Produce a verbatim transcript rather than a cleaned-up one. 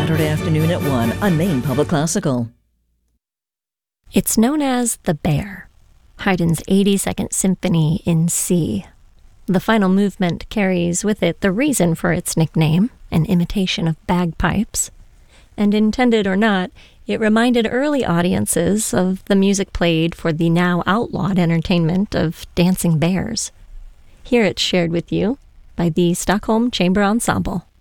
Saturday afternoon at one on Maine Public Classical. It's known as The Bear, Haydn's eighty-second Symphony in C. The final movement carries with it the reason for its nickname, an imitation of bagpipes. And intended or not, it reminded early audiences of the music played for the now outlawed entertainment of dancing bears. Here it's shared with you by the Stockholm Chamber Ensemble.